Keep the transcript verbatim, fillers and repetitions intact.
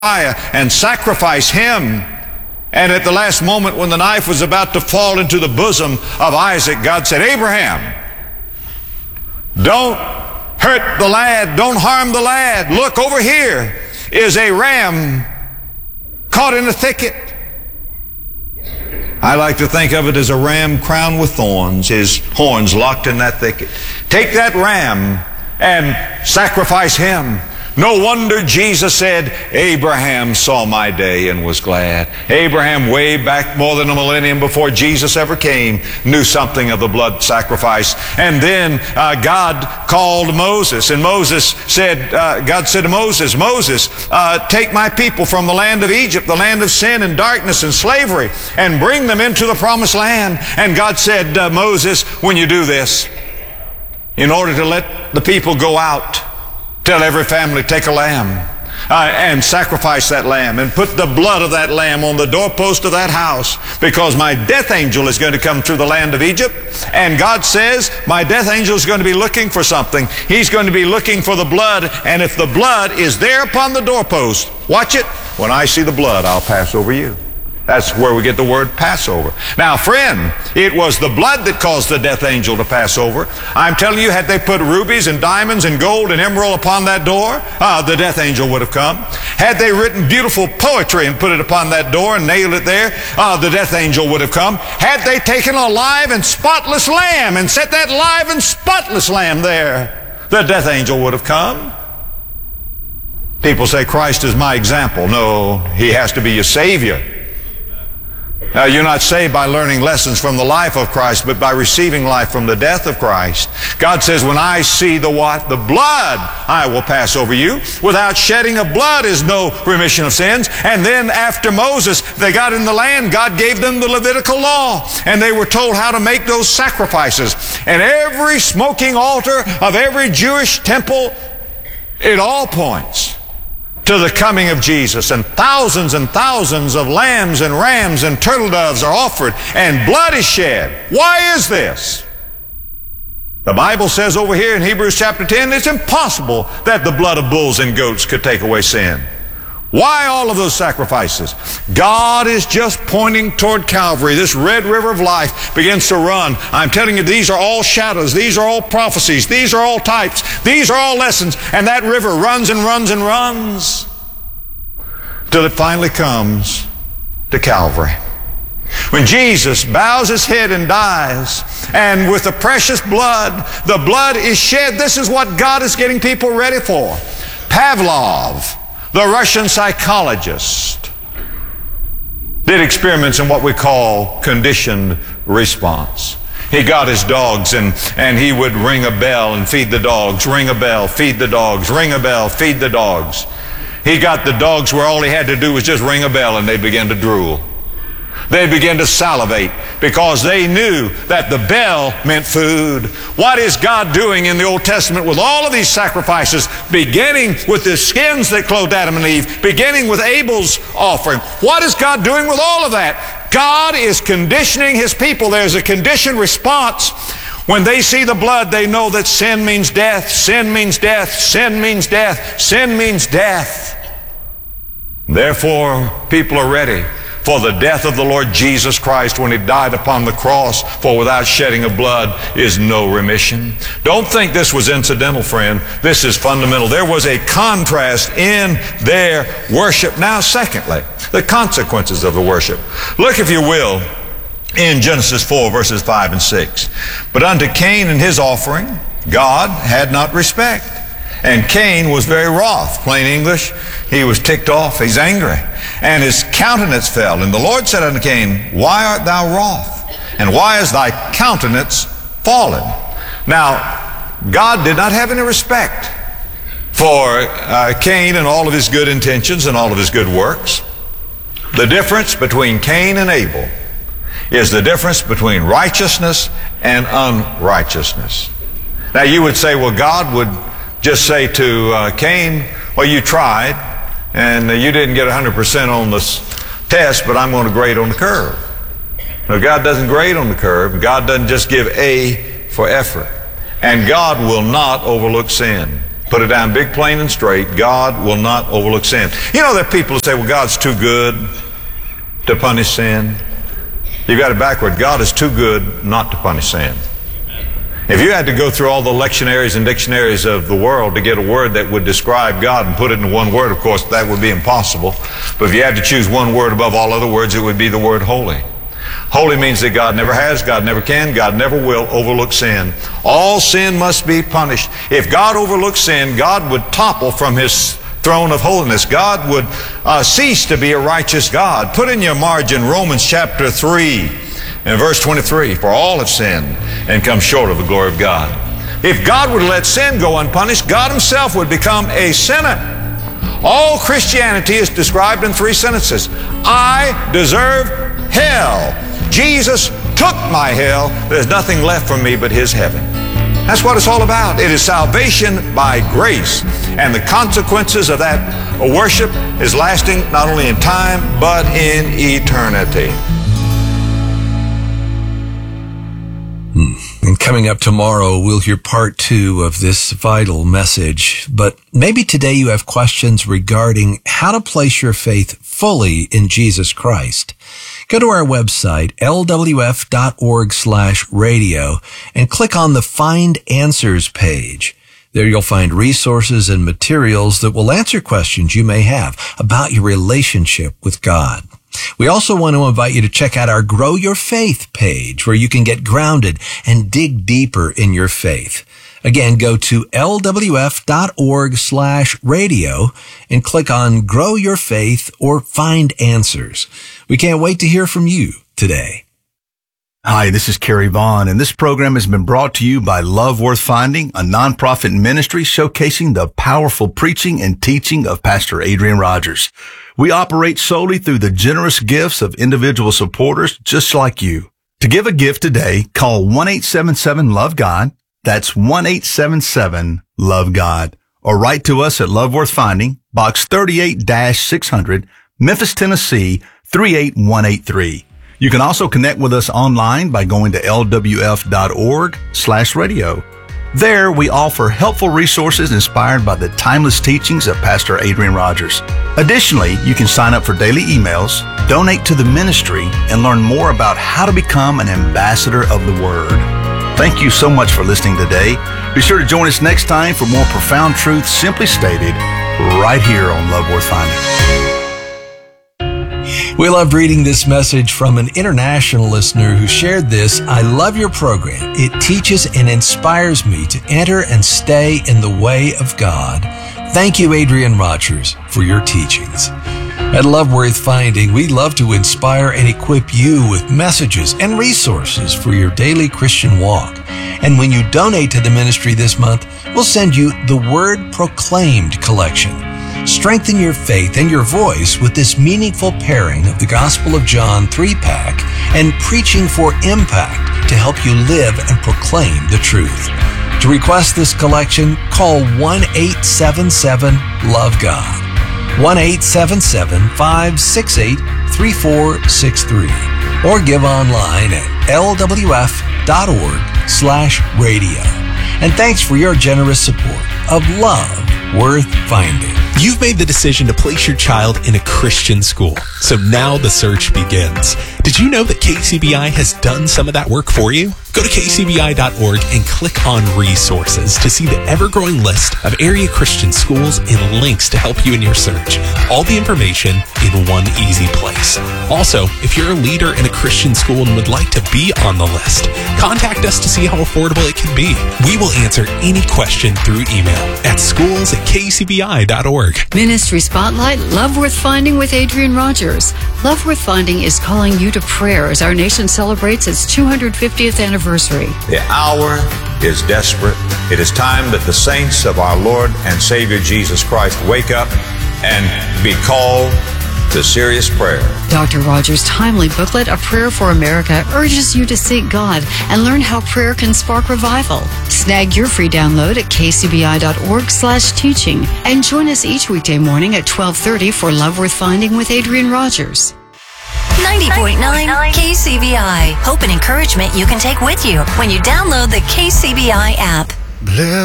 and sacrifice him. And at the last moment, when the knife was about to fall into the bosom of Isaac, God said, Abraham, don't hurt the lad, don't harm the lad. Look, over here is a ram caught in a thicket. I like to think of it as a ram crowned with thorns, his horns locked in that thicket. Take that ram and sacrifice him. No wonder Jesus said, Abraham saw my day and was glad. Abraham, way back more than a millennium before Jesus ever came, knew something of the blood sacrifice. And then uh, God called Moses, and Moses said, uh, God said to Moses, Moses, uh, take my people from the land of Egypt, the land of sin and darkness and slavery, and bring them into the promised land. And God said, uh, Moses, when you do this, in order to let the people go out, tell every family, take a lamb uh, and sacrifice that lamb and put the blood of that lamb on the doorpost of that house, because my death angel is going to come through the land of Egypt. And God says my death angel is going to be looking for something. He's going to be looking for the blood, and if the blood is there upon the doorpost, watch it, when I see the blood, I'll pass over you. That's where we get the word Passover. Now, friend, it was the blood that caused the death angel to pass over. I'm telling you, had they put rubies and diamonds and gold and emerald upon that door, uh, the death angel would have come. Had they written beautiful poetry and put it upon that door and nailed it there, uh, the death angel would have come. Had they taken a live and spotless lamb and set that live and spotless lamb there, the death angel would have come. People say, Christ is my example. No, he has to be your Savior. Now, you're not saved by learning lessons from the life of Christ, but by receiving life from the death of Christ. God says, when I see the what? The blood, I will pass over you. Without shedding of blood is no remission of sins. And then after Moses, they got in the land, God gave them the Levitical law, and they were told how to make those sacrifices. And every smoking altar of every Jewish temple, it all points to the coming of Jesus. And thousands and thousands of lambs and rams and turtle doves are offered, and blood is shed. Why is this? The Bible says over here in Hebrews chapter ten, it's impossible that the blood of bulls and goats could take away sin. Why all of those sacrifices? God is just pointing toward Calvary. This red river of life begins to run. I'm telling you, these are all shadows. These are all prophecies. These are all types. These are all lessons. And that river runs and runs and runs till it finally comes to Calvary. When Jesus bows his head and dies, and with the precious blood, the blood is shed. This is what God is getting people ready for. Pavlov, the Russian psychologist, did experiments in what we call conditioned response. He got his dogs, and, and he would ring a bell and feed the dogs, ring a bell, feed the dogs, ring a bell, feed the dogs. He got the dogs where all he had to do was just ring a bell and they began to drool. They began to salivate because they knew that the bell meant food. What is God doing in the Old Testament with all of these sacrifices, beginning with the skins that clothed Adam and Eve, beginning with Abel's offering? What is God doing with all of that? God is conditioning his people. There's a conditioned response. When they see the blood, they know that sin means death, sin means death, sin means death, sin means death. Therefore, people are ready for the death of the Lord Jesus Christ when he died upon the cross, for without shedding of blood is no remission. Don't think this was incidental, friend. This is fundamental. There was a contrast in their worship. Now, secondly, the consequences of the worship. Look, if you will, in Genesis four, verses five and six. But unto Cain and his offering, God had not respect. And Cain was very wroth. Plain English, he was ticked off. He's angry. And his countenance fell. And the Lord said unto Cain, why art thou wroth? And why is thy countenance fallen? Now, God did not have any respect for uh, Cain and all of his good intentions and all of his good works. The difference between Cain and Abel is the difference between righteousness and unrighteousness. Now, you would say, well, God would just say to uh, Cain, well, you tried, and uh, you didn't get one hundred percent on this test, but I'm going to grade on the curve. No, God doesn't grade on the curve. God doesn't just give A for effort. And God will not overlook sin. Put it down big, plain, and straight. God will not overlook sin. You know, there are people who say, well, God's too good to punish sin. You've got it backward. God is too good not to punish sin. If you had to go through all the lectionaries and dictionaries of the world to get a word that would describe God and put it in one word, of course, that would be impossible. But if you had to choose one word above all other words, it would be the word holy. Holy means that God never has, God never can, God never will overlook sin. All sin must be punished. If God overlooks sin, God would topple from His throne of holiness. God would uh, cease to be a righteous God. Put in your margin Romans chapter three and verse twenty-three. For all have sinned and come short of the glory of God. If God would let sin go unpunished, God Himself would become a sinner. All Christianity is described in three sentences. I deserve hell. Jesus took my hell. There's nothing left for me but His heaven. That's what it's all about. It is salvation by grace. And the consequences of that worship is lasting not only in time, but in eternity. Hmm. And coming up tomorrow, we'll hear part two of this vital message. But maybe today you have questions regarding how to place your faith fully in Jesus Christ. Go to our website, L W F dot org slash radio, and click on the Find Answers page. There you'll find resources and materials that will answer questions you may have about your relationship with God. We also want to invite you to check out our Grow Your Faith page, where you can get grounded and dig deeper in your faith. Again, go to L W F dot org slash radio and click on Grow Your Faith or Find Answers. We can't wait to hear from you today. Hi, this is Kerry Vaughn, and this program has been brought to you by Love Worth Finding, a nonprofit ministry showcasing the powerful preaching and teaching of Pastor Adrian Rogers. We operate solely through the generous gifts of individual supporters just like you. To give a gift today, call one eight seven seven love God. That's one eight seven seven love God. Or write to us at Love Worth Finding, Box thirty-eight six hundred, Memphis, Tennessee, three eight one eight three. You can also connect with us online by going to L W F dot org slash radio. There, we offer helpful resources inspired by the timeless teachings of Pastor Adrian Rogers. Additionally, you can sign up for daily emails, donate to the ministry, and learn more about how to become an ambassador of the Word. Thank you so much for listening today. Be sure to join us next time for more profound truths simply stated right here on Love Worth Finding. We loved reading this message from an international listener who shared this. I love your program. It teaches and inspires me to enter and stay in the way of God. Thank you, Adrian Rogers, for your teachings. At Love Worth Finding, we love to inspire and equip you with messages and resources for your daily Christian walk. And when you donate to the ministry this month, we'll send you the Word Proclaimed collection. Strengthen your faith and your voice with this meaningful pairing of the Gospel of John three-pack and Preaching for Impact to help you live and proclaim the truth. To request this collection, call one eight seven seven love God. one eight seven seven, five six eight, three four six three. Or give online at L W F dot org slash radio. And thanks for your generous support of Love Worth Finding. You've made the decision to place your child in a Christian school, so now the search begins. Did you know that K C B I has done some of that work for you? Go to K C B I dot org and click on Resources to see the ever-growing list of area Christian schools and links to help you in your search. All the information in one easy place. Also, if you're a leader in a Christian school and would like to be on the list, contact us to see how affordable it can be. We will answer any question through email at schools at K C B I dot org. Ministry Spotlight, Love Worth Finding with Adrian Rogers. Love Worth Finding is calling you to prayer as our nation celebrates its two hundred fiftieth anniversary. The hour is desperate. It is time that the saints of our Lord and Savior Jesus Christ wake up and be called to serious prayer. Doctor Rogers' timely booklet, A Prayer for America, urges you to seek God and learn how prayer can spark revival. Snag your free download at K C B I dot org slash teaching and join us each weekday morning at twelve thirty for Love Worth Finding with Adrian Rogers. ninety point nine K C B I. Hope and encouragement you can take with you when you download the K C B I app.